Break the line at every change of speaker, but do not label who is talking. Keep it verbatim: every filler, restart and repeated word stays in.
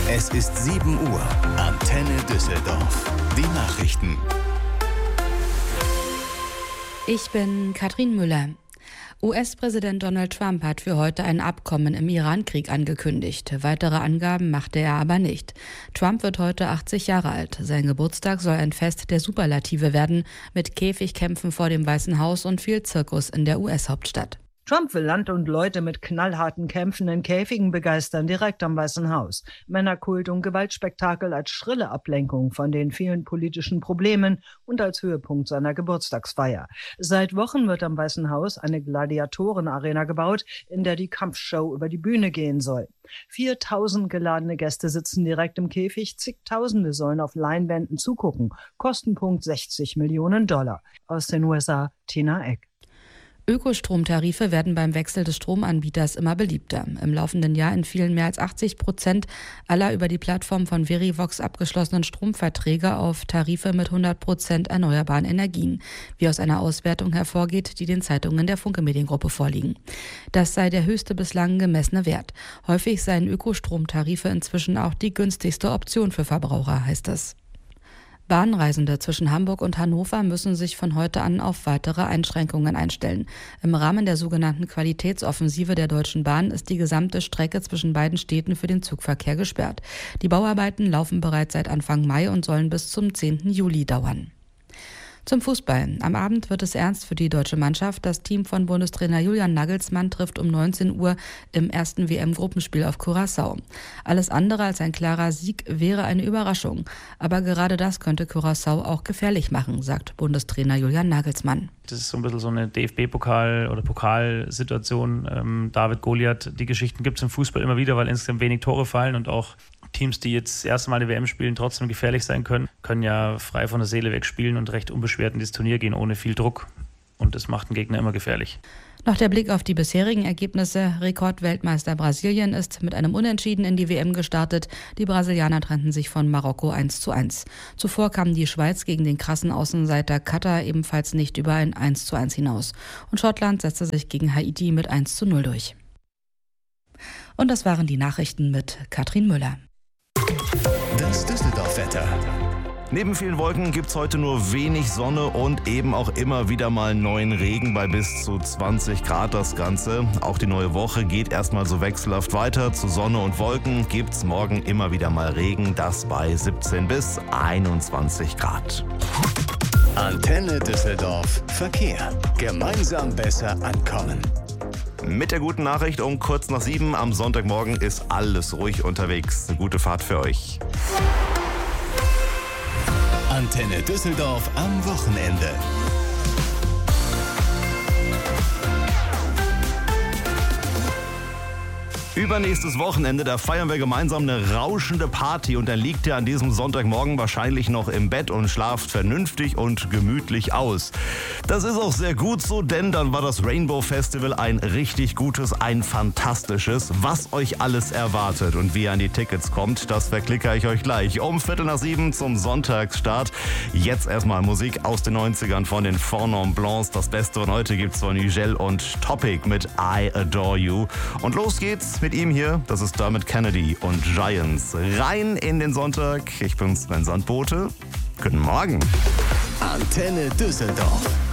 Es ist sieben Uhr. Antenne Düsseldorf. Die Nachrichten.
Ich bin Katrin Müller. U S-Präsident Donald Trump hat für heute ein Abkommen im Iran-Krieg angekündigt. Weitere Angaben machte er aber nicht. Trump wird heute achtzig Jahre alt. Sein Geburtstag soll ein Fest der Superlative werden, mit Käfigkämpfen vor dem Weißen Haus und viel Zirkus in der U S-Hauptstadt.
Trump will Land und Leute mit knallharten Kämpfen in Käfigen begeistern, direkt am Weißen Haus. Männerkult und Gewaltspektakel als schrille Ablenkung von den vielen politischen Problemen und als Höhepunkt seiner Geburtstagsfeier. Seit Wochen wird am Weißen Haus eine Gladiatorenarena gebaut, in der die Kampfshow über die Bühne gehen soll. viertausend geladene Gäste sitzen direkt im Käfig, zigtausende sollen auf Leinwänden zugucken. Kostenpunkt sechzig Millionen Dollar. Aus den U S A, Tina Eck.
Ökostromtarife werden beim Wechsel des Stromanbieters immer beliebter. Im laufenden Jahr entfielen mehr als achtzig Prozent aller über die Plattform von Verivox abgeschlossenen Stromverträge auf Tarife mit hundert Prozent erneuerbaren Energien, wie aus einer Auswertung hervorgeht, die den Zeitungen der Funke Mediengruppe vorliegen. Das sei der höchste bislang gemessene Wert. Häufig seien Ökostromtarife inzwischen auch die günstigste Option für Verbraucher, heißt es. Bahnreisende zwischen Hamburg und Hannover müssen sich von heute an auf weitere Einschränkungen einstellen. Im Rahmen der sogenannten Qualitätsoffensive der Deutschen Bahn ist die gesamte Strecke zwischen beiden Städten für den Zugverkehr gesperrt. Die Bauarbeiten laufen bereits seit Anfang Mai und sollen bis zum zehnten Juli dauern. Zum Fußball. Am Abend wird es ernst für die deutsche Mannschaft. Das Team von Bundestrainer Julian Nagelsmann trifft um neunzehn Uhr im ersten W M-Gruppenspiel auf Curaçao. Alles andere als ein klarer Sieg wäre eine Überraschung. Aber gerade das könnte Curaçao auch gefährlich machen, sagt Bundestrainer Julian Nagelsmann.
Das ist so ein bisschen so eine D F B-Pokal- oder Pokalsituation. Ähm, David Goliath, die Geschichten gibt es im Fußball immer wieder, weil insgesamt wenig Tore fallen und auch Teams, die jetzt das erste Mal eine W M spielen, trotzdem gefährlich sein können, können ja frei von der Seele weg spielen und recht unbeschwert in das Turnier gehen, ohne viel Druck. Und das macht den Gegner immer gefährlich.
Noch der Blick auf die bisherigen Ergebnisse. Rekordweltmeister Brasilien ist mit einem Unentschieden in die W M gestartet. Die Brasilianer trennten sich von Marokko eins zu eins. Zuvor kam die Schweiz gegen den krassen Außenseiter Katar ebenfalls nicht über ein eins zu eins hinaus. Und Schottland setzte sich gegen Haiti mit eins zu null durch. Und das waren die Nachrichten mit Katrin Müller.
Das Düsseldorf-Wetter.
Neben vielen Wolken gibt's heute nur wenig Sonne und eben auch immer wieder mal neuen Regen bei bis zu zwanzig Grad das Ganze. Auch die neue Woche geht erstmal so wechselhaft weiter. Zu Sonne und Wolken gibt's morgen immer wieder mal Regen, das bei siebzehn bis einundzwanzig Grad.
Antenne Düsseldorf Verkehr. Gemeinsam besser ankommen.
Mit der guten Nachricht um kurz nach sieben am Sonntagmorgen ist alles ruhig unterwegs. Eine gute Fahrt für euch.
Antenne Düsseldorf am Wochenende.
Übernächstes Wochenende, da feiern wir gemeinsam eine rauschende Party und dann liegt ihr an diesem Sonntagmorgen wahrscheinlich noch im Bett und schlaft vernünftig und gemütlich aus. Das ist auch sehr gut so, denn dann war das Rainbow Festival ein richtig gutes, ein fantastisches. Was euch alles erwartet und wie ihr an die Tickets kommt, das verklickere ich euch gleich um Viertel nach sieben zum Sonntagsstart. Jetzt erstmal Musik aus den neunzigern von den Four Non Blonds. Das Beste von heute gibt's von Nigel und Topic mit I Adore You. Und los geht's mit ihm hier, das ist Dermot Kennedy und Giants. Rein in den Sonntag. Ich bin Sven Sandbote. Guten Morgen.
Antenne Düsseldorf.